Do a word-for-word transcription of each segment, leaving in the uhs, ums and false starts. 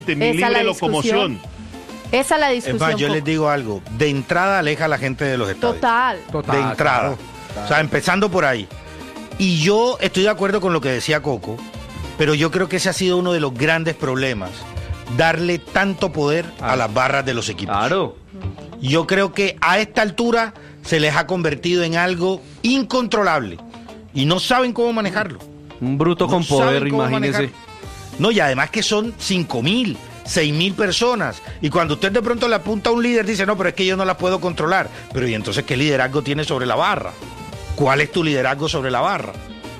mi libre locomoción. Esa es la discusión. Es más, yo les digo algo, de entrada aleja a la gente de los estadios. Total. Total. De entrada. Total. O sea, empezando por ahí. Y yo estoy de acuerdo con lo que decía Coco, pero yo creo que ese ha sido uno de los grandes problemas, darle tanto poder ah. a las barras de los equipos. Claro. Yo creo que a esta altura se les ha convertido en algo incontrolable y no saben cómo manejarlo. Un bruto no con poder, imagínese. No, y además que son cinco mil, seis mil personas. Y cuando usted de pronto le apunta a un líder, dice, no, pero es que yo no la puedo controlar. Pero ¿y entonces qué liderazgo tiene sobre la barra? ¿Cuál es tu liderazgo sobre la barra?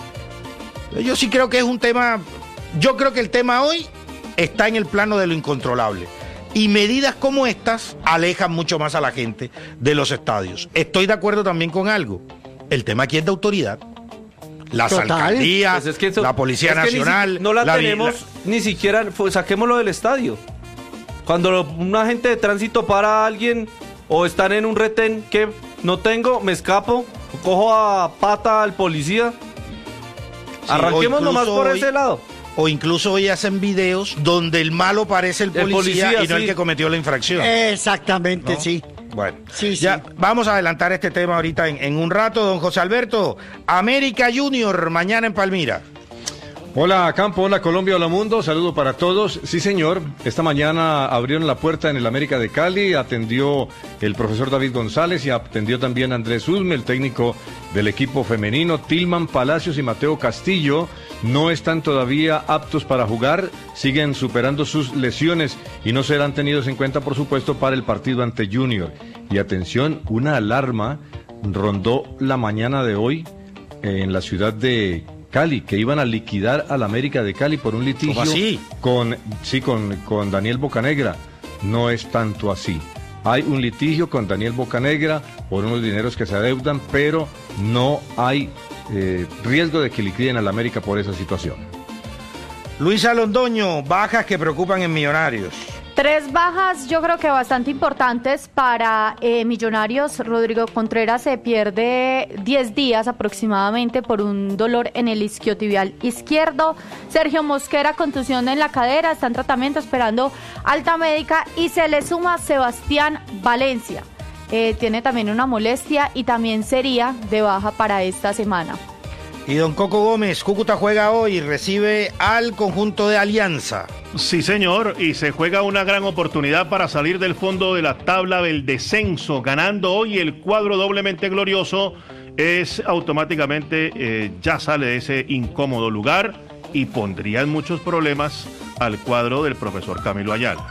Yo sí creo que es un tema... Yo creo que el tema hoy está en el plano de lo incontrolable. Y medidas como estas alejan mucho más a la gente de los estadios. Estoy de acuerdo también con algo. El tema aquí es de autoridad. Las Total. alcaldías, pues es que eso, la Policía es Nacional... Ni si, no la, la tenemos la... ni siquiera... Pues, saquémoslo del estadio. Cuando un agente de tránsito para a alguien o están en un retén que no tengo, me escapo, cojo a pata al policía. Sí, arranquemos nomás por hoy, ese lado. O incluso hoy hacen videos donde el malo parece el policía, el policía y no sí. el que cometió la infracción. Exactamente, ¿no? sí. Bueno, sí, ya sí. vamos a adelantar este tema ahorita en, en un rato. Don José Alberto, América Junior, mañana en Palmira. Hola Campo, hola Colombia, hola mundo, saludo para todos. Sí señor, esta mañana abrieron la puerta en el América de Cali, atendió el profesor David González y atendió también Andrés Usme, el técnico del equipo femenino. Tilman Palacios y Mateo Castillo no están todavía aptos para jugar, siguen superando sus lesiones y no serán tenidos en cuenta, por supuesto, para el partido ante Junior. Y atención, una alarma rondó la mañana de hoy en la ciudad de Cali, que iban a liquidar al América de Cali por un litigio ¿Cómo así? con sí con, con Daniel Bocanegra. No es tanto así. Hay un litigio con Daniel Bocanegra por unos dineros que se adeudan, pero no hay eh, riesgo de que liquiden al América por esa situación. Luisa Londoño, bajas que preocupan en Millonarios. Tres bajas, yo creo que bastante importantes para eh, Millonarios. Rodrigo Contreras se pierde diez días aproximadamente por un dolor en el isquiotibial izquierdo. Sergio Mosquera, contusión en la cadera, está en tratamiento esperando alta médica. Y se le suma Sebastián Valencia. Eh, tiene también una molestia y también sería de baja para esta semana. Y don Coco Gómez, Cúcuta juega hoy y recibe al conjunto de Alianza. Sí, señor, y se juega una gran oportunidad para salir del fondo de la tabla del descenso. Ganando hoy el cuadro doblemente glorioso, es automáticamente eh, ya sale de ese incómodo lugar y pondría en muchos problemas al cuadro del profesor Camilo Ayala.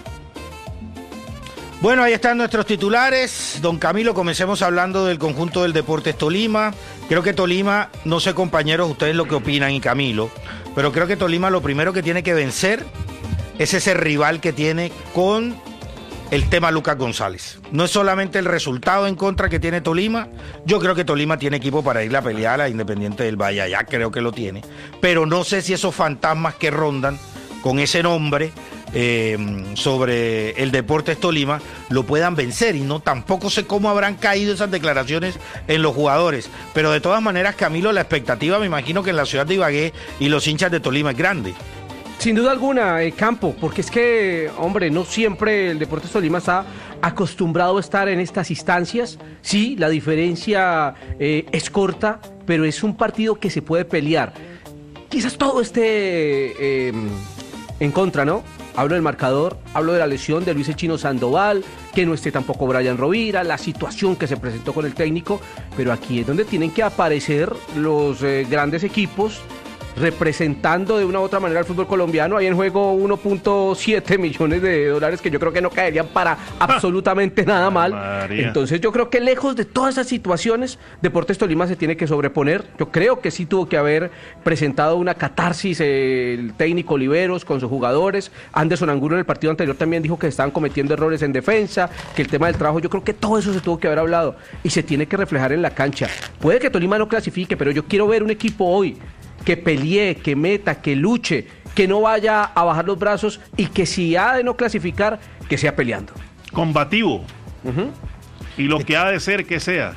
Bueno, ahí están nuestros titulares. Don Camilo, comencemos hablando del conjunto del Deportes Tolima. Creo que Tolima, no sé compañeros, ustedes lo que opinan y Camilo, pero creo que Tolima lo primero que tiene que vencer es ese rival que tiene con el tema Lucas González. No es solamente el resultado en contra que tiene Tolima, yo creo que Tolima tiene equipo para ir a pelear a Independiente del Valle, ya creo que lo tiene, pero no sé si esos fantasmas que rondan con ese nombre Eh, sobre el Deportes Tolima lo puedan vencer y no tampoco sé cómo habrán caído esas declaraciones en los jugadores, pero de todas maneras, Camilo, la expectativa me imagino que en la ciudad de Ibagué y los hinchas de Tolima es grande. Sin duda alguna, eh, Campo, porque es que, hombre, no siempre el Deportes Tolima está acostumbrado a estar en estas instancias. Sí, la diferencia eh, es corta, pero es un partido que se puede pelear. Quizás todo esté eh, en contra, ¿no? Hablo del marcador, hablo de la lesión de Luis El Chino Sandoval, que no esté tampoco Brian Rovira, la situación que se presentó con el técnico, pero aquí es donde tienen que aparecer los eh, grandes equipos representando de una u otra manera al fútbol colombiano. Hay en juego uno punto siete millones de dólares que yo creo que no caerían para absolutamente nada mal. María. Entonces yo creo que lejos de todas esas situaciones, Deportes Tolima se tiene que sobreponer. Yo creo que sí tuvo que haber presentado una catarsis eh, el técnico Oliveros con sus jugadores. Anderson Angulo en el partido anterior también dijo que estaban cometiendo errores en defensa, que el tema del trabajo, yo creo que todo eso se tuvo que haber hablado y se tiene que reflejar en la cancha. Puede que Tolima no clasifique, pero yo quiero ver un equipo hoy que pelee, que meta, que luche, que no vaya a bajar los brazos y que si ha de no clasificar, que sea peleando. Combativo. Uh-huh. Y lo que ha de ser que sea.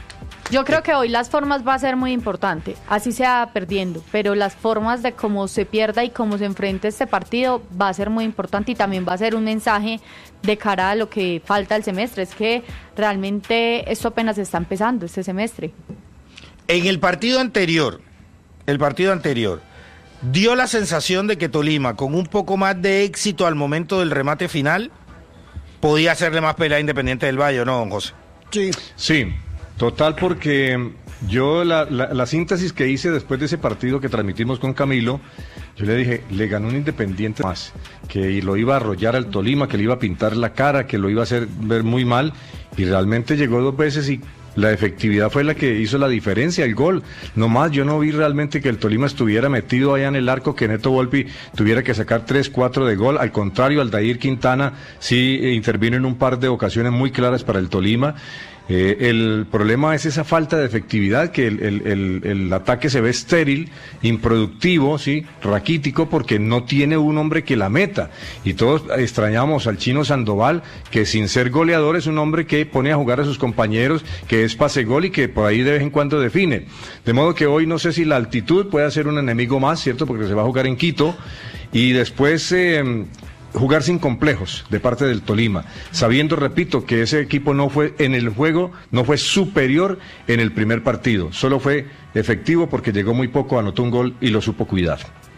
Yo creo que hoy las formas va a ser muy importante, así sea perdiendo, pero las formas de cómo se pierda y cómo se enfrente este partido va a ser muy importante y también va a ser un mensaje de cara a lo que falta el semestre. Es que realmente esto apenas está empezando, este semestre. En el partido anterior, el partido anterior, dio la sensación de que Tolima, con un poco más de éxito al momento del remate final, podía hacerle más pelea a Independiente del Valle, ¿no, don José? Sí. Sí, total, porque yo la, la, la síntesis que hice después de ese partido que transmitimos con Camilo, yo le dije, le ganó un Independiente más, que lo iba a arrollar al Tolima, que le iba a pintar la cara, que lo iba a hacer ver muy mal, y realmente llegó dos veces y la efectividad fue la que hizo la diferencia, el gol. Nomás yo no vi realmente que el Tolima estuviera metido allá en el arco, que Neto Volpi tuviera que sacar tres, cuatro de gol. Al contrario, Aldair Quintana sí intervino en un par de ocasiones muy claras para el Tolima. Eh, el problema es esa falta de efectividad, que el, el, el, el ataque se ve estéril, improductivo, sí, raquítico, porque no tiene un hombre que la meta. Y todos extrañamos al Chino Sandoval, que sin ser goleador es un hombre que pone a jugar a sus compañeros, que es pase gol y que por ahí de vez en cuando define. De modo que hoy no sé si la altitud puede ser un enemigo más, ¿cierto? Porque se va a jugar en Quito. Y después... Eh, jugar sin complejos de parte del Tolima, sabiendo, repito, que ese equipo no fue en el juego, no fue superior en el primer partido, solo fue efectivo porque llegó muy poco, anotó un gol y lo supo cuidar.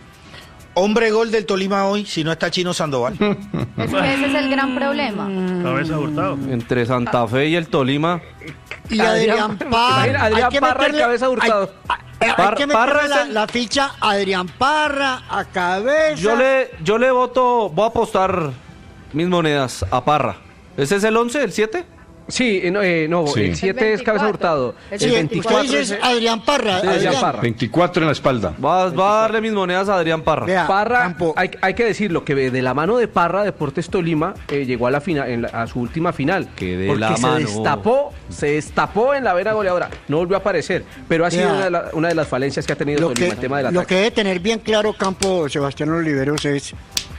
Hombre gol del Tolima hoy, si no está Chino Sandoval. Es que ese es el gran problema. Cabeza Hurtado. Entre Santa Fe y el Tolima. Y Adrián Parra. Adrián hay que Parra y meterle- Cabeza Hurtado. Hay, hay- hay Par- que Parra meterle es la, el- la ficha a Adrián Parra, a Cabeza. Yo le, yo le voto, voy a apostar mis monedas a Parra. ¿Ese es el once, el siete? Sí, eh, no, eh, no Sí. el siete es Cabeza Hurtado. El Sí, El veinticuatro usted dice es- Adrián Parra. Sí, Adrián Adrián. Parra. veinticuatro en la espalda. Va, va a darle mis monedas a Adrián Parra. Vea, Parra, Campo, hay, hay que decirlo, que de la mano de Parra, Deportes Tolima eh, llegó a la final, en la- a su última final. Que de porque la se mano. destapó, se destapó en la vena goleadora. No volvió a aparecer, pero ha sido Vea, una de, la- una de las falencias que ha tenido lo Tolima, que, el tema del lo ataque. que debe tener bien claro Campo Sebastián Oliveros es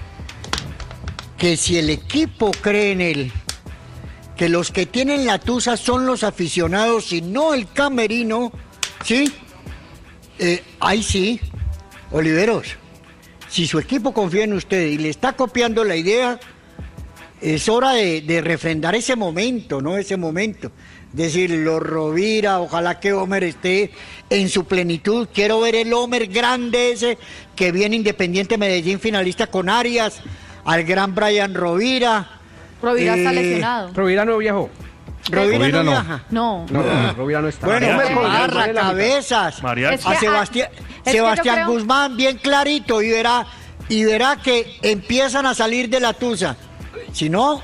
que si el equipo cree en él, que los que tienen la tusa son los aficionados y no el camerino, ¿sí? Eh, ahí sí, Oliveros, si su equipo confía en usted y le está copiando la idea, es hora de, de refrendar ese momento, ¿no? Ese momento. Es decir, los Rovira, ojalá que Homer esté en su plenitud. Quiero ver el Homer grande ese que viene Independiente Medellín finalista con Arias, al gran Brian Rovira. Rovira está Eh, Rovira lesionado. no viajó. Rovira, Rovira no no. viaja. No. No, no, Rovira no está. Bueno, Mariachi, Homer, Mariachi. Parra, Cabezas. Mariachi. Es A que, Sebastián, ah, es que Sebastián yo creo- Guzmán bien clarito y verá, y verá que empiezan a salir de la tusa. Si no,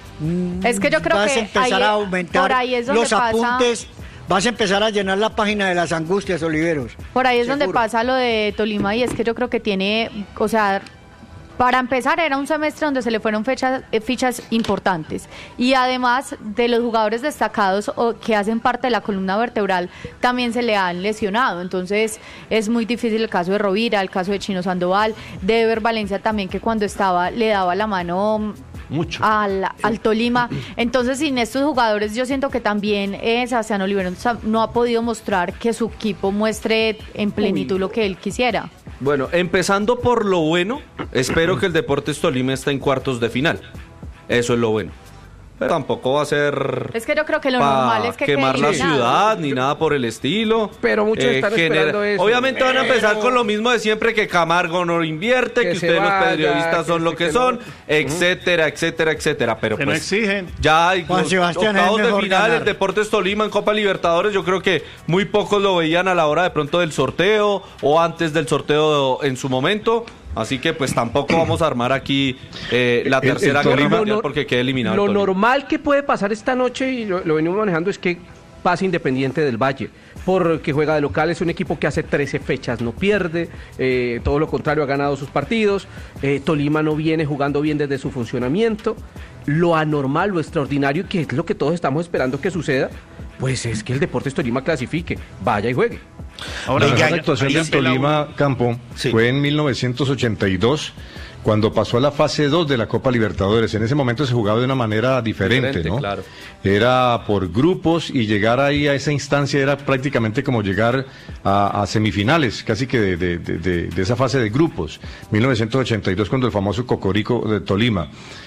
Es que yo creo vas que a empezar ahí- a aumentar por ahí es donde los pasa- apuntes, vas a empezar a llenar la página de las angustias, Oliveros. Por ahí es Seguro. donde pasa lo de Tolima y es que yo creo que tiene, o sea, para empezar era un semestre donde se le fueron fechas, eh, fichas importantes y además de los jugadores destacados o que hacen parte de la columna vertebral también se le han lesionado, entonces es muy difícil el caso de Rovira, el caso de Chino Sandoval, de Ever Valencia también que cuando estaba le daba la mano Mucho. al, al Tolima. Entonces, sin estos jugadores, yo siento que también eh, Sebastián Oliveros no ha podido mostrar que su equipo muestre en plenitud lo que él quisiera. Bueno, empezando por lo bueno, espero que el Deportes Tolima esté en cuartos de final. Eso es lo bueno. Pero tampoco va a ser Es que yo creo que lo pa normal es que quemar quede la eliminado. ciudad ni nada por el estilo. Pero muchos están esperando eso. Obviamente van a empezar Pero- con lo mismo de siempre, que Camargo no invierte, Que que, se ustedes vaya, los periodistas que son lo este, que que son, no. etcétera, etcétera, etcétera. Pero Que no pues exigen. ya hay Juan los Sebastián, es octavos de mejor final, ganar. el Deportes Tolima en Copa Libertadores, yo creo que muy pocos lo veían a la hora de pronto del sorteo o antes del sorteo en su momento. Así que pues tampoco vamos a armar aquí eh, la El- el tercera guerra Tolima- mundial Lo- porque quede eliminado el Lo Tolima. normal que puede pasar esta noche, y lo, lo venimos manejando, es que pase Independiente del Valle, porque juega de local, es un equipo que hace trece fechas no pierde, eh, todo lo contrario, ha ganado sus partidos, eh, Tolima no viene jugando bien desde su funcionamiento, lo anormal, lo extraordinario, que es lo que todos estamos esperando que suceda, pues es que el Deportes Tolima clasifique, vaya y juegue. Ahora, La Oiga, mejor actuación Oiga, del Tolima, Campo, Sí. fue en mil novecientos ochenta y dos, cuando pasó a la fase dos de la Copa Libertadores. En ese momento se jugaba de una manera diferente, Diferente, ¿no? claro. Era por grupos y llegar ahí a esa instancia era prácticamente como llegar a, a semifinales, casi que de, de, de, de, de esa fase de grupos. mil novecientos ochenta y dos, cuando el famoso Cocorico de Tolima.